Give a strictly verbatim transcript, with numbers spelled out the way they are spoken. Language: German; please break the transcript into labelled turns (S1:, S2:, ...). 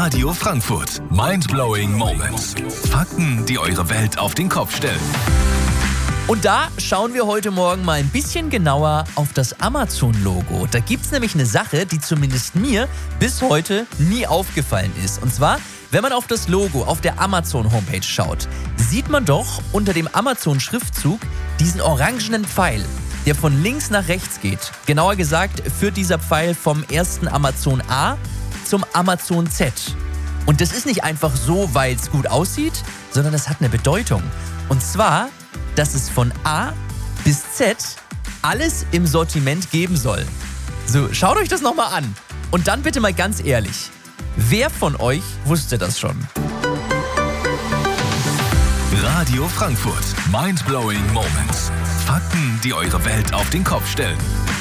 S1: Radio Frankfurt. Mindblowing Moments. Fakten, die eure Welt auf den Kopf stellen.
S2: Und da schauen wir heute Morgen mal ein bisschen genauer auf das Amazon-Logo. Da gibt es nämlich eine Sache, die zumindest mir bis heute nie aufgefallen ist. Und zwar, wenn man auf das Logo auf der Amazon-Homepage schaut, sieht man doch unter dem Amazon-Schriftzug diesen orangenen Pfeil, der von links nach rechts geht. Genauer gesagt führt dieser Pfeil vom ersten Amazon A zum Amazon Z. Und das ist nicht einfach so, weil es gut aussieht, sondern das hat eine Bedeutung. Und zwar, dass es von A bis Z alles im Sortiment geben soll. So, schaut euch das nochmal an. Und dann bitte mal ganz ehrlich, wer von euch wusste das schon?
S1: Radio Frankfurt. Mindblowing Moments. Fakten, die eure Welt auf den Kopf stellen.